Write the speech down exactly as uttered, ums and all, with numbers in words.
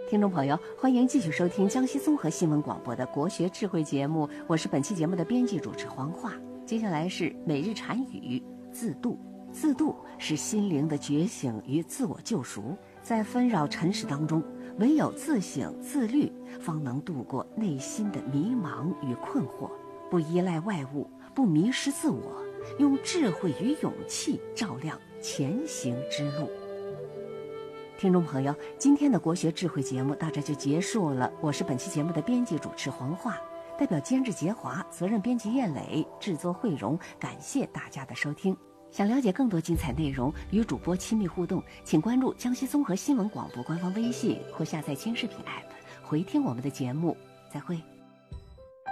听众朋友，欢迎继续收听江西综合新闻广播的国学智慧节目，我是本期节目的编辑主持黄华。接下来是每日禅语自度。自度是心灵的觉醒与自我救赎，在纷扰尘世当中，唯有自省自律，方能度过内心的迷茫与困惑，不依赖外物，不迷失自我，用智慧与勇气照亮前行之路。听众朋友，今天的国学智慧节目到这就结束了，我是本期节目的编辑主持黄华，代表监制杰华，责任编辑燕磊，制作慧荣，感谢大家的收听。想了解更多精彩内容，与主播亲密互动，请关注江西综合新闻广播官方微信或下载轻视频 A P P 回听我们的节目。再会。